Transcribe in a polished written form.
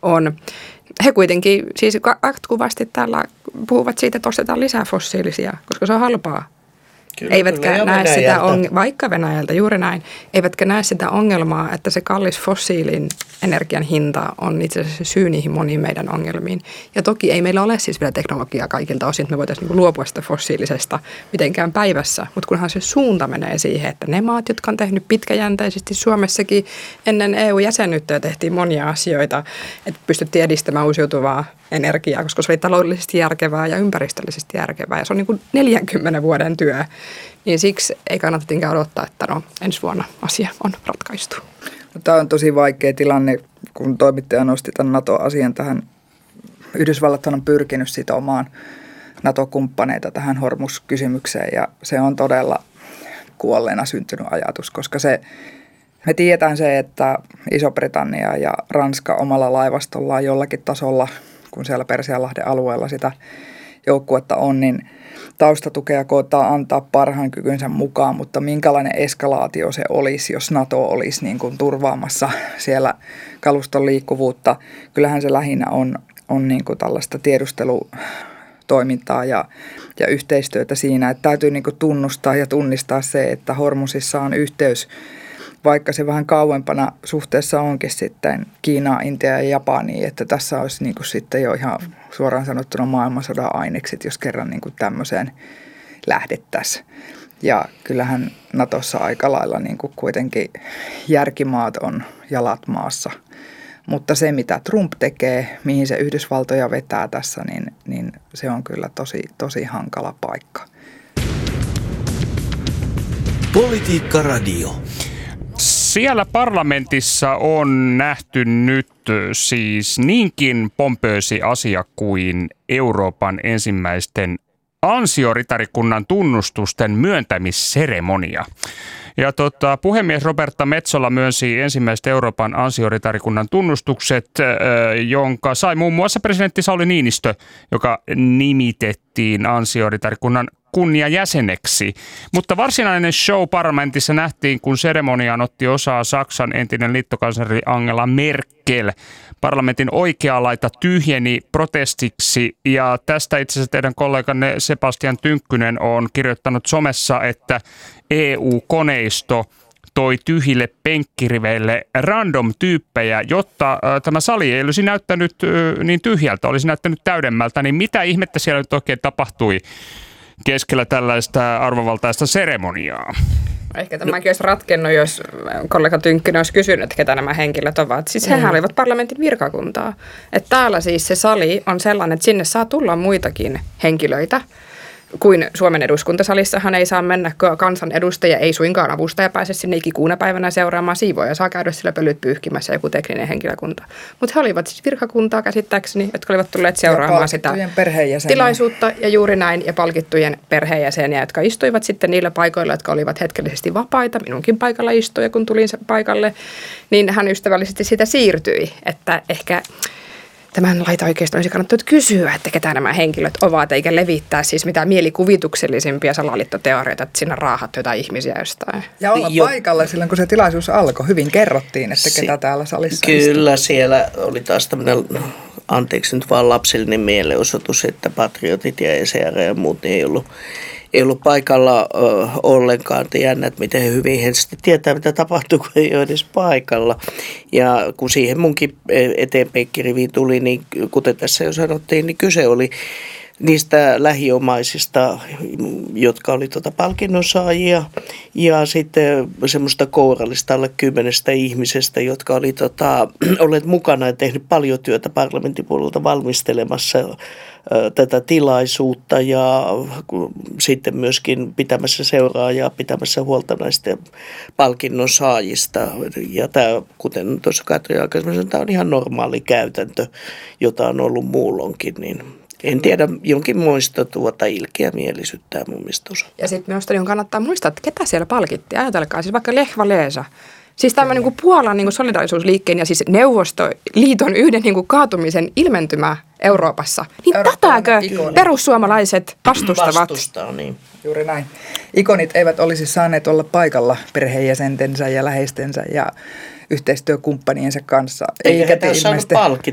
on. He kuitenkin siis jatkuvasti täällä puhuvat siitä, että ostetaan lisää fossiilisia, koska se on halpaa. Eivätkä näe sitä vaikka Venäjältä, juuri näin, eivätkä näe sitä ongelmaa, että se kallis fossiilin energian hinta on itse asiassa syy niihin moniin meidän ongelmiin. Ja toki ei meillä ole siis vielä teknologiaa kaikilta osin, että me voitaisiin luopua sitä fossiilisesta mitenkään päivässä, mutta kunhan se suunta menee siihen, että ne maat, jotka on tehnyt pitkäjänteisesti Suomessakin ennen EU-jäsenyyttä tehtiin monia asioita, että pystyttiin edistämään uusiutuvaa energiaa, koska se oli taloudellisesti järkevää ja ympäristöllisesti järkevää ja se on niin kuin 40 vuoden työ. Niin siksi ei kannata tietenkään odottaa, että ensi vuonna asia on ratkaistu. No, tämä on tosi vaikea tilanne, kun toimittaja nosti tämän NATO-asian tähän. Yhdysvallathan on pyrkinyt sitomaan NATO-kumppaneita tähän Hormuz-kysymykseen ja se on todella kuolleena syntynyt ajatus, koska me tiedetään se, että Iso-Britannia ja Ranska omalla laivastollaan jollakin tasolla, kun siellä Persianlahden alueella sitä joukkuetta on, niin taustatukea koetaan antaa parhaan kykynsä mukaan, mutta minkälainen eskalaatio se olisi, jos NATO olisi niin kuin turvaamassa siellä kaluston liikkuvuutta. Kyllähän se lähinnä on niin kuin tällaista tiedustelutoimintaa ja yhteistyötä siinä, että täytyy niin kuin tunnustaa ja tunnistaa se, että Hormuzissa on yhteys, vaikka se vähän kauempana suhteessa onkin sitten Kiinaa, Intiaa ja Japania, että tässä olisi niin kuin sitten jo ihan suoraan sanottuna maailmansodan ainekset, jos kerran niin kuin tämmöiseen lähdettäisiin. Ja kyllähän Natossa aika lailla niin kuin kuitenkin järkimaat on jalat maassa. Mutta se, mitä Trump tekee, mihin se Yhdysvaltoja vetää tässä, niin se on kyllä tosi hankala paikka. Politiikka Radio. Siellä parlamentissa on nähty nyt siis niinkin pompöösi asia kuin Euroopan ensimmäisten ansioritarikunnan tunnustusten myöntämisseremonia. Ja puhemies Roberta Metsola myönsi ensimmäiset Euroopan ansioritarikunnan tunnustukset, jonka sai muun muassa presidentti Sauli Niinistö, joka nimitettiin ansioritarikunnan kunniajäseneksi. Mutta varsinainen show parlamentissa nähtiin, kun seremoniaan otti osaa Saksan entinen liittokansleri Angela Merkel. Parlamentin oikea laita tyhjeni protestiksi ja tästä itse asiassa teidän kolleganne Sebastian Tynkkynen on kirjoittanut somessa, että EU-koneisto toi tyhjille penkkiriveille random-tyyppejä, jotta tämä sali ei olisi näyttänyt niin tyhjältä, olisi näyttänyt täydemmältä. Niin mitä ihmettä siellä nyt oikein tapahtui keskellä tällaista arvovaltaista seremoniaa? Ehkä tämäkin olisi ratkennut, jos kollega Tynkkynen olisi kysynyt, että ketä nämä henkilöt ovat. Siis hehän olivat parlamentin virkakuntaa. Että täällä siis se sali on sellainen, että sinne saa tulla muitakin henkilöitä kuin Suomen eduskuntasalissahan ei saa mennä kansanedustaja, ei suinkaan avustaja pääse sinne ikikuuna päivänä seuraamaan siivoja, saa käydä sillä pölyt pyyhkimässä joku tekninen henkilökunta. Mutta he olivat siis virkakuntaa käsittääkseni, jotka olivat tulleet seuraamaan sitä tilaisuutta ja juuri näin, ja palkittujen perheenjäseniä, jotka istuivat sitten niillä paikoilla, jotka olivat hetkellisesti vapaita. Minunkin paikalla istui, ja kun tulin paikalle, niin hän ystävällisesti sitä siirtyi, että ehkä tämän laitaoikeiston olisi kannattanut kysyä, että ketä nämä henkilöt ovat, eikä levittää siis mitään mielikuvituksellisimpia salaliittoteorioita, että siinä raahat jotain ihmisiä jostain. Ja olla paikalla silloin, kun se tilaisuus alkoi. Hyvin kerrottiin, että ketä täällä salissa Kyllä, siellä oli taas tämmöinen, anteeksi nyt vaan lapsellinen mielenosoitus, että patriotit ja ECR ja muut niin ei ollut paikalla ollenkaan. Jännä, että miten hyvin he sitten tietää, mitä tapahtuu, kun ei ole edes paikalla. Ja kun siihen munkin eteenpeikkiriviin tuli, niin kuten tässä jo sanottiin, niin kyse oli niistä lähiomaisista, jotka oli palkinnon saajia, ja sitten semmoista kourallista alle 10 ihmisestä, jotka oli olleet mukana ja tehnyt paljon työtä parlamentin puolelta valmistelemassa tätä tilaisuutta ja sitten myöskin pitämässä seuraa ja pitämässä huolta näistä palkinnon saajista. Ja tämä, kuten tuossa Katri aikaisemmin sanoi, tämä on ihan normaali käytäntö, jota on ollut muulloinkin, niin en tiedä, jonkinmoista ilkeämielisyyttä mun mielestä osa. Ja sitten minusta niin kannattaa muistaa, että ketä siellä palkittiin. Ajatelkaa, siis vaikka Lech Walesa. Siis tämä niin Puolan niin solidaarisuusliikkeen ja siis Neuvostoliiton yhden niin kaatumisen ilmentymä Euroopassa. Niin tätäkö perussuomalaiset vastustavat? Vastustaa, niin. Juuri näin. Ikonit eivät olisi saaneet olla paikalla perheenjäsentensä ja läheistensä ja yhteistyökumppaniensa kanssa. Eikä tässä saanut